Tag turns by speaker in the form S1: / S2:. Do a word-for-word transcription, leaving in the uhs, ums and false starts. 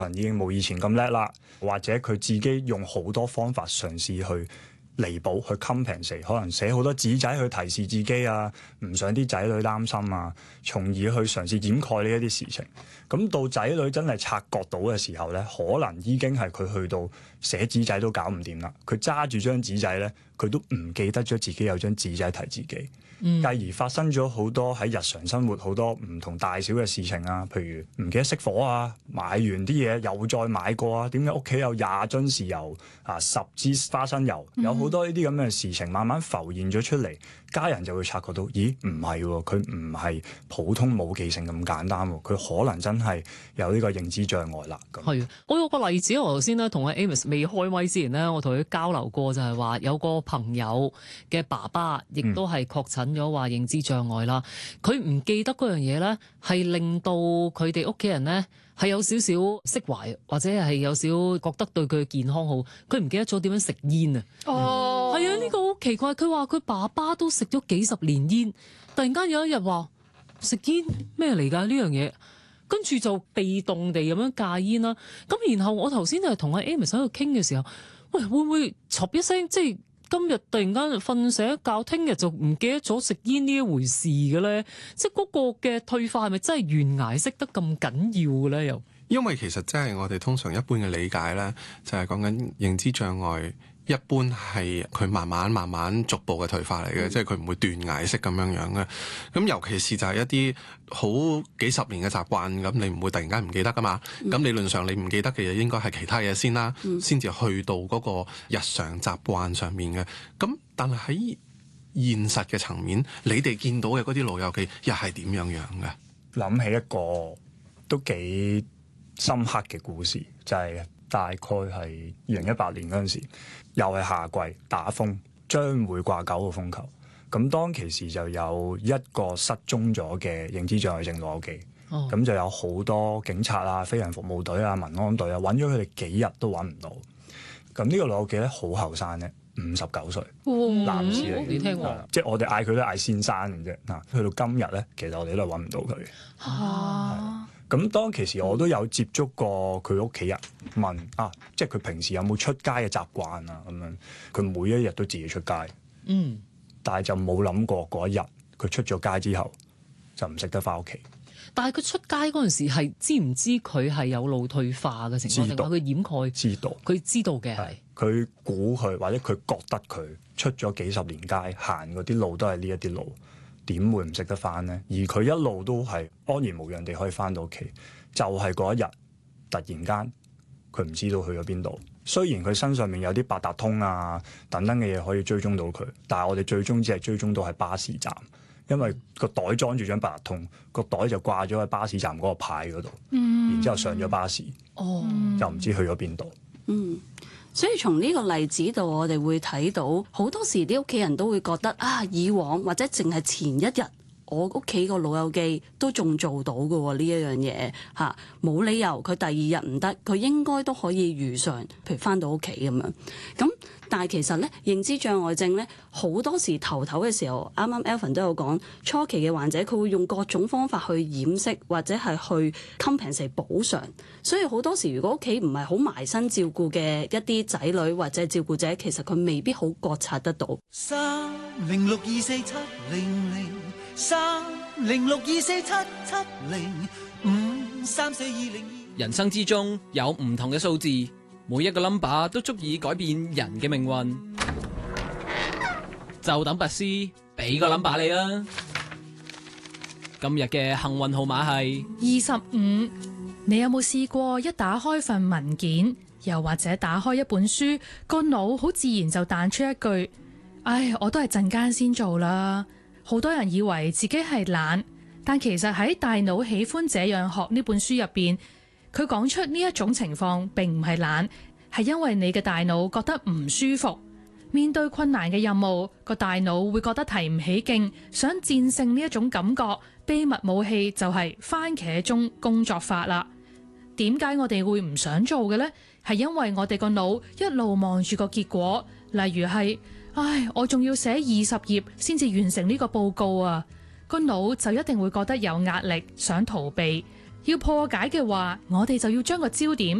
S1: 可能已經冇以前咁叻啦，或者佢自己用好多方法嘗試去彌補，去 compensate， 可能寫好多紙仔去提示自己啊，唔想啲仔女擔心啊，從而去嘗試掩蓋呢一啲事情。咁到仔女真係察覺到嘅時候咧，可能已經係佢去到寫紙仔都搞唔掂啦。佢揸住張紙仔咧，佢都唔記得咗自己有張紙仔提自己。繼而發生咗好多喺日常生活好多唔同大小嘅事情啊，譬如唔記得熄火啊，買完啲嘢又再買過啊，點解屋企有廿樽豉油啊，十支花生油，有好多呢啲咁嘅事情慢慢浮現咗出嚟，家人就會察覺到，咦，唔係喎，佢唔係普通冇記性咁簡單喎，佢可能真係有呢個認知障礙啦。
S2: 係，我有個例子，我頭先咧同阿 Amos 未開咪之前呢，我同佢交流過，就係話有個朋友嘅爸爸亦都係確診咗話認知障礙啦。佢唔、嗯、記得嗰樣嘢咧，係令到佢哋屋企人咧係有少少釋懷，或者係有少覺得對佢健康好。佢唔記得咗點樣食煙啊！哦，係啊，呢、呢個好奇怪。佢話佢爸爸都食咗幾十年煙，突然間有一日話食煙咩嚟㗎呢樣嘢？跟住就被動地咁樣戒煙啦。咁然後我頭先就係同阿 Amos 喺度傾嘅時候，喂，會唔會嘈一聲，即係今日突然間瞓醒一覺，聽日就唔記得咗食煙呢一回事嘅咧？即係嗰個嘅退化係咪真係懸崖式得咁緊要嘅咧？又
S3: 因為其實即係我哋通常一般嘅理解咧，就係講緊認知障礙。一般係佢慢慢慢慢逐步嘅退化嚟嘅，嗯、即係佢唔會斷崖式咁樣樣嘅。咁尤其是就係一啲好幾十年嘅習慣，咁你唔會突然間唔記得噶嘛。咁、嗯、理論上你唔記得嘅嘢應該係其他嘢先啦，先至、嗯、去到嗰個日常習慣上面嘅。咁但係喺現實嘅層面，你哋見到嘅嗰啲老友記又係點樣樣嘅？諗
S1: 起一個都幾深刻嘅故事，就係、是、大概係二零一八年嗰陣時。又係夏季打風，將會掛九號風球。咁當其時就有一個失蹤咗嘅認知障礙症老友記，咁、oh. 就有好多警察啊、飛人服務隊啊、民安隊啊，揾咗佢哋幾日都揾唔到。咁呢個老友記咧好後生咧，五十九歲，oh. 男士嚟嘅。你聽過？即係我哋嗌佢都嗌先生嘅啫。嗱，去到今日咧，其實我哋都係揾唔到佢。啊！咁當其時我都有接觸過佢屋企人，問啊，即係佢平時有冇出街嘅習慣啊？咁樣佢每一日都自己出街，嗯，但係就冇諗過嗰一日佢出咗街之後就唔識得翻屋企。
S2: 但係佢出街嗰陣時係知唔知佢係有腦退化嘅情況，定係佢掩蓋？
S1: 知道，
S2: 佢知道嘅係
S1: 佢估佢或者佢覺得佢出咗幾十年街行嗰啲路都係呢一啲路。點會唔識得翻呢？而佢一路都係安然無恙地可以翻到屋企，就係嗰一日突然間佢唔知道去咗邊度。雖然佢身上面有啲八達通啊等等嘅嘢可以追蹤到佢，但係我哋最終只係追蹤到係巴士站，因為個袋裝住張八達通，個袋就掛咗喺巴士站嗰個牌嗰度，嗯、然之後上咗巴士，哦、就唔知去咗邊度。
S4: 嗯。所以從呢個例子度，我哋會睇到好多時啲屋企人都會覺得啊，以往或者淨係前一日，我屋企個老友記都仲做到嘅喎呢一樣嘢嚇，冇理由佢第二日唔得，佢應該都可以如常，譬如返到屋企咁樣。咁但係其實咧，認知障礙症咧好多時頭頭嘅時候，啱啱 Alvin 都有講，初期嘅患者佢會用各種方法去掩飾或者係去 compensate 補償，所以好多時如果屋企唔係好埋身照顧嘅一啲仔女或者照顧者，其實佢未必好覺察得到。
S5: 三零六二四七零零三零六二四七七零五三四二零。
S6: 人生之中有唔同嘅數字，每一個 number 都足以改變人嘅命運。就等拔絲俾個 number 你啦。今日嘅幸運號碼係
S7: 二十五。你有冇試過一打開份文件，又或者打開一本書，個腦好自然就彈出一句：唉，我都係陣間先做啦。好多人以為自己係懶，但其實喺《大腦喜歡這樣學》呢本書入邊，佢講出呢一種情況並唔係懶，係因為你嘅大腦覺得唔舒服，面對困難嘅任務，個大腦會覺得提唔起勁，想戰勝呢一種感覺。秘密武器就係番茄鐘工作法啦。點解我哋會唔想做嘅呢？係因為我哋個腦一路望住個結果，例如係唉，我仲要寫二十頁先至完成呢個報告啊！個腦就一定會覺得有壓力，想逃避。 要破解嘅話，我哋就要將個焦點